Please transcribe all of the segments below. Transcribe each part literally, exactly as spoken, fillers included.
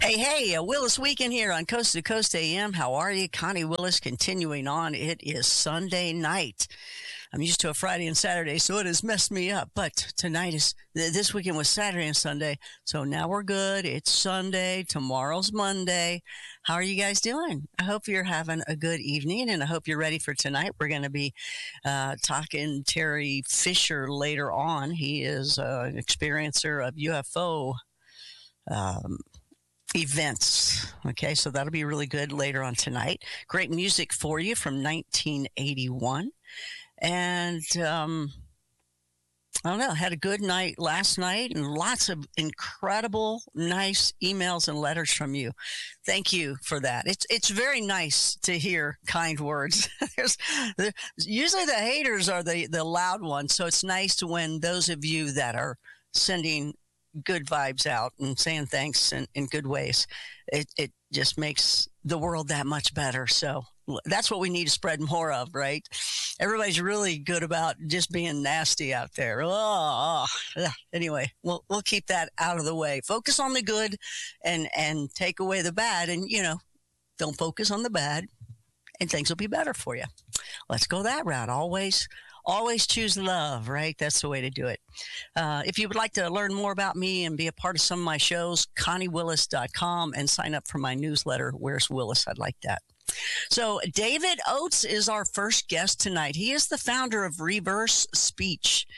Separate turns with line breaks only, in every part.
Hey, hey, uh, Willis Weekend here on Coast to Coast A M. How are you? Connie Willis continuing on. It is Sunday night. I'm used to a Friday and Saturday, so it has messed me up. But tonight is, th- this weekend was Saturday and Sunday, so now we're good. It's Sunday. Tomorrow's Monday. How are you guys doing? I hope you're having a good evening, and I hope you're ready for tonight. We're going to be uh, talking Terry Fisher later on. He is uh, an experiencer of U F O um, events. Okay, so that'll be really good later on tonight. Great music for you from nineteen eighty-one. And um, I don't know, had a good night last night and lots of incredible, nice emails and letters from you. Thank you for that. It's it's very nice to hear kind words. There's, the, usually the haters are the, the loud ones, so it's nice when those of you that are sending good vibes out and saying thanks in, in good ways. It, it just makes the world that much better. So that's what we need to spread more of, right? Everybody's really good about just being nasty out there. Oh, anyway, we'll we'll keep that out of the way. Focus on the good and and take away the bad, and you know, don't focus on the bad, and things will be better for you. Let's go that route. Always. Always choose love, right? That's the way to do it. Uh, if you would like to learn more about me and be a part of some of my shows, connie willis dot com, and sign up for my newsletter, Where's Willis? I'd like that. So David Oates is our first guest tonight. He is the founder of Reverse Speech.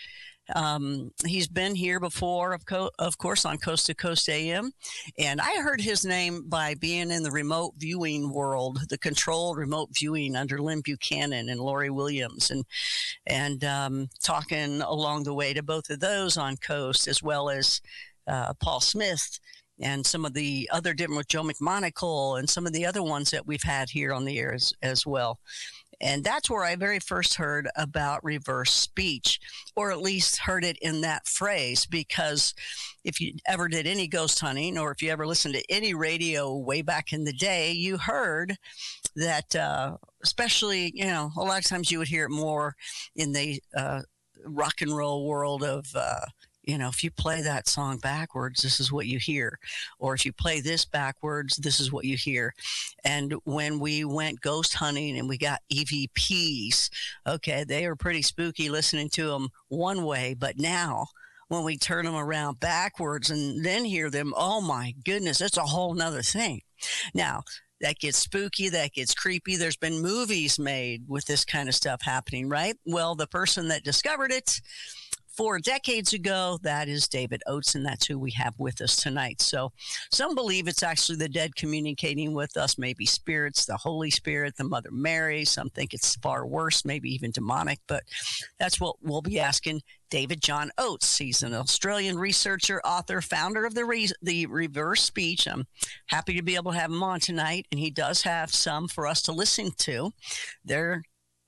Um, he's been here before, of, co- of course, on Coast to Coast A M. And I heard his name by being in the remote viewing world, the controlled remote viewing under Lynn Buchanan and Lori Williams, and and um, talking along the way to both of those on Coast, as well as uh, Paul Smith and some of the other different with Joe McMonagle and some of the other ones that we've had here on the air as, as well. And that's where I very first heard about reverse speech, or at least heard it in that phrase, because if you ever did any ghost hunting, or if you ever listened to any radio way back in the day, you heard that, uh, especially, you know, a lot of times you would hear it more in the uh, rock and roll world of, uh, you know, if you play that song backwards, this is what you hear. Or if you play this backwards, this is what you hear. And when we went ghost hunting and we got E V Ps, okay, they were pretty spooky listening to them one way. But now when we turn them around backwards and then hear them, oh my goodness, it's a whole nother thing. Now, that gets spooky, that gets creepy. There's been movies made with this kind of stuff happening, right? Well, the person that discovered it four decades ago, that is David Oates, and that's who we have with us tonight. So some believe it's actually the dead communicating with us, maybe spirits, the Holy Spirit, the Mother Mary. Some think it's far worse, maybe even demonic, but that's what we'll be asking David John Oates. He's an Australian researcher, author, founder of the, Re- the Reverse Speech. I'm happy to be able to have him on tonight, and he does have some for us to listen to. They're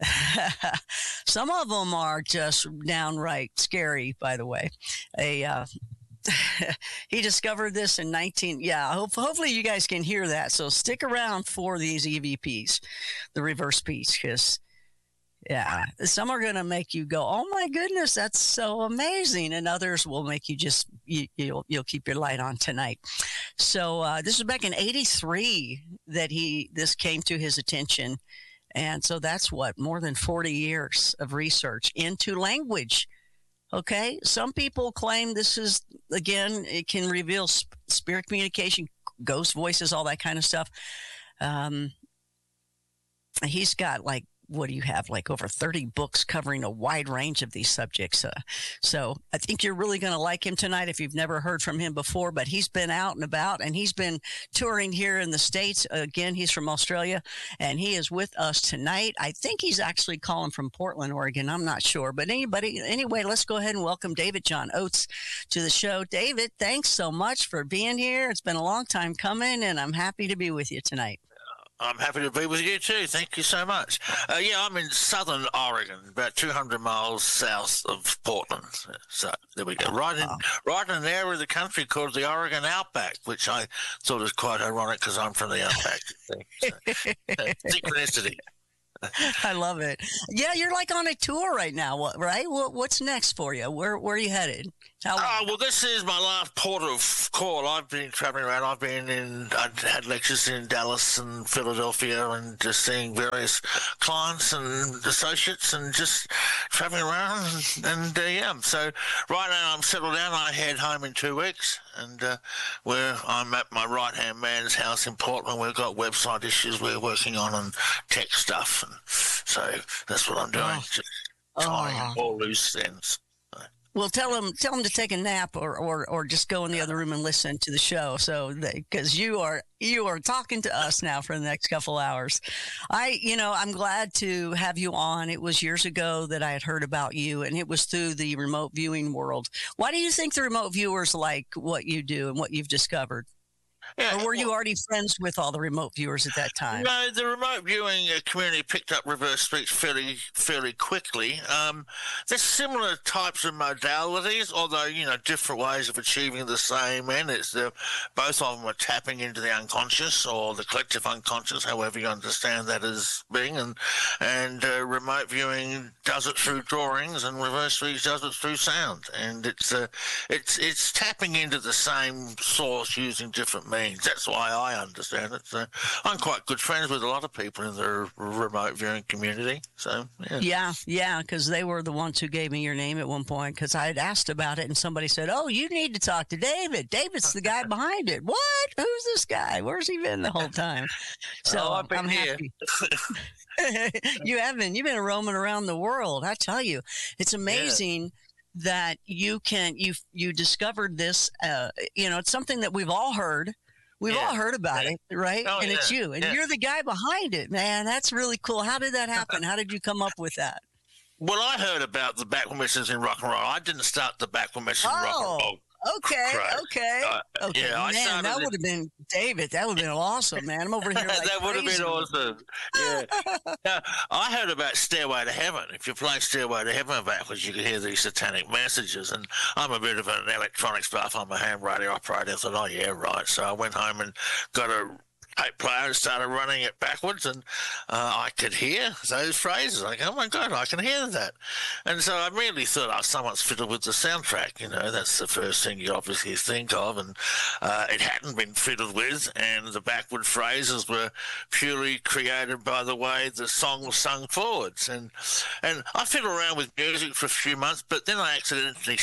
some of them are just downright scary, by the way. A, uh, he discovered this in nineteen. Yeah, hope, hopefully you guys can hear that. So stick around for these E V Ps, the reverse speech, because yeah, some are going to make you go, "Oh my goodness, that's so amazing," and others will make you just you, you'll you'll keep your light on tonight. So uh, this was back in eighty-three that he this came to his attention. And so that's what, more than forty years of research into language. Okay. Some people claim this is, again, it can reveal sp- spirit communication, ghost voices, all that kind of stuff. Um, he's got like, what do you have? Like over thirty books covering a wide range of these subjects. Uh, so I think you're really going to like him tonight if you've never heard from him before, but he's been out and about and he's been touring here in the States. Again, he's from Australia and he is with us tonight. I think he's actually calling from Portland, Oregon. I'm not sure, but anybody, anyway, let's go ahead and welcome David John Oates to the show. David, thanks so much for being here. It's been a long time coming and I'm happy to be with you tonight.
I'm happy to be with you too. Thank you so much. Uh, yeah, I'm in southern Oregon, about two hundred miles south of Portland. So there we go. Right in, right in an area of the country called the Oregon Outback, which I thought was quite ironic because I'm from the Outback. So, uh, synchronicity.
I love it. Yeah, you're like on a tour right now, what- right? What, what's next for you? Where where are you headed? How long?
Oh, well, this is my last port of call. I've been traveling around. I've been in, I've had lectures in Dallas and Philadelphia and just seeing various clients and associates and just traveling around. And, and uh, yeah, so right now I'm settled down. I head home in two weeks and uh, where I'm at my right-hand man's house in Portland. We've got website issues we're working on and tech stuff. And so that's what I'm doing,
Oh.
just tying
Oh.
all loose ends.
Well, tell them tell them to take a nap or, or, or just go in the other room and listen to the show. So because you are you are talking to us now for the next couple hours. I you know I'm glad to have you on. It was years ago that I had heard about you, and it was through the remote viewing world. Why do you think the remote viewers like what you do and what you've discovered?
Yeah,
Or were you
well,
already friends with all the remote viewers at that time?
No, the remote viewing uh, community picked up reverse speech fairly fairly quickly. Um, there's similar types of modalities, although, you know, different ways of achieving the same end. It's the, both of them are tapping into the unconscious or the collective unconscious, however you understand that as being. And, and uh, remote viewing does it through drawings, and reverse speech does it through sound. And it's uh, it's it's tapping into the same source using different means. That's why I understand it. So I'm quite good friends with a lot of people in the remote viewing community. So yeah,
Yeah, yeah, because they were the ones who gave me your name at one point because I had asked about it and somebody said, "Oh, you need to talk to David. David's the guy behind it." What? Who's this guy? Where's he been the whole time? So
Oh, I've been
I'm
here.
happy. You have been. You've been roaming around the world. I tell you, it's amazing that you can you you discovered this. Uh, you know, it's something that we've all heard. We've
Yeah.
all heard about
Yeah.
it, right?
Oh,
and it's
yeah.
you, and
Yeah.
you're the guy behind it, man. That's really cool. How did that happen? How did you come up with that?
Well, I heard about the backward messages in rock and roll. I didn't start the backward messages in rock and
Oh,
roll.
okay,
Right.
okay,
Uh,
okay.
yeah, I
Man,
started
that
it-
would have been David. That would have been awesome, man. I'm over here like
that would have been
crazy.
awesome. Yeah. Now, I heard about Stairway to Heaven. If you play Stairway to Heaven backwards, you can hear these satanic messages. And I'm a bit of an electronics buff. I'm a ham radio operator. I thought, oh, yeah, right. So I went home and got a tape player and started running it backwards, and uh, I could hear those phrases. Like, oh my God, I can hear that. And so I immediately thought, oh, someone's fiddled with the soundtrack. You know, that's the first thing you obviously think of. And uh, it hadn't been fiddled with, and the backward phrases were purely created by the way the song was sung forwards. And and I fiddled around with music for a few months, but then I accidentally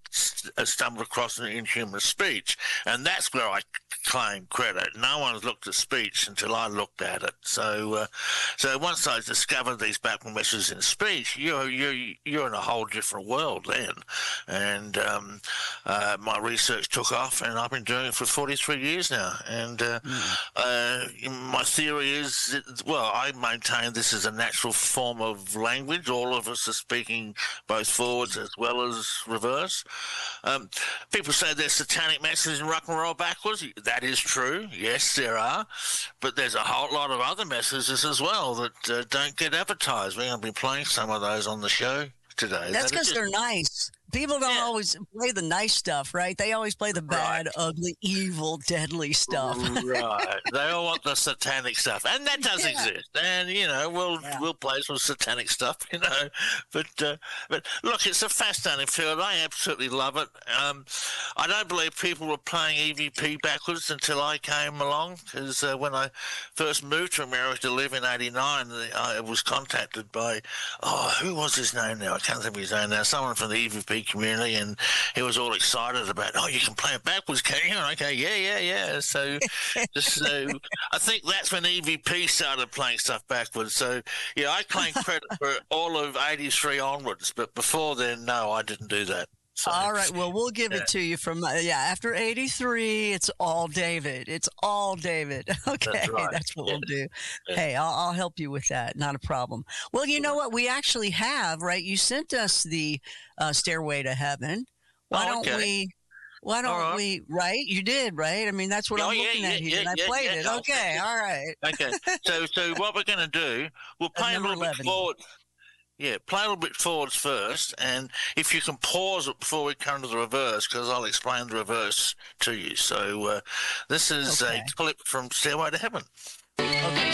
stumbled across an Inhuman Speech, and that's where I claim credit. No one's looked at speech until I looked at it. So, uh, so once I discovered these backward messages in speech, you're you're you're in a whole different world then. And um, uh, my research took off, and I've been doing it for forty-three years now. And uh, mm. uh, my theory is, that, well, I maintain this is a natural form of language. All of us are speaking both forwards as well as reverse. Um, people say there's satanic messages in rock and roll backwards. That is true. Yes, there are. But there's a whole lot of other messages as well that uh, don't get advertised. We're going to be playing some of those on the show today.
That's
That
because
is-
they're nice. People don't
Yeah.
always play the nice stuff, right? They always play the bad,
Right.
ugly, evil, deadly stuff.
Right. They all want the satanic stuff. And that does
Yeah.
exist. And, you know, we'll
Yeah.
we'll play some satanic stuff, you know. But, uh, but look, it's a fascinating field. I absolutely love it. Um, I don't believe people were playing E V P backwards until I came along, because uh, when I first moved to America to live in eighty-nine, I was contacted by, oh, who was his name now? I can't think of his name now. Someone from the E V P community, and he was all excited about, oh, you can play it backwards, can you? And okay, yeah, yeah, yeah. So, just so I think that's when E V P started playing stuff backwards. So, yeah, I claim credit for all of eighty-three onwards, but before then, no, I didn't do that. So,
All right. Well, we'll give
Yeah.
it to you from, uh, yeah, after eighty-three, it's all David. It's all David. Okay. That's,
right.
what
Yeah.
we'll do.
Yeah.
Hey, I'll, I'll help you with that. Not a problem. Well, you know what? We actually have, right? You sent us the uh, Stairway to Heaven. Why
Oh,
don't
okay.
we? Why don't
All right.
we? Right? You did, right? I mean, that's what
Oh,
I'm
yeah,
looking
yeah,
at here,
yeah,
and I
yeah,
played
yeah.
it.
Oh,
Okay.
yeah.
All right.
Okay, so so what we're going to do, we'll play a
number
little bit
eleven.
forward. Yeah, play a little bit forwards first, and if you can pause it before we come to the reverse, because I'll explain the reverse to you. So uh, this is
Okay.
a clip from Stairway to Heaven.
Okay.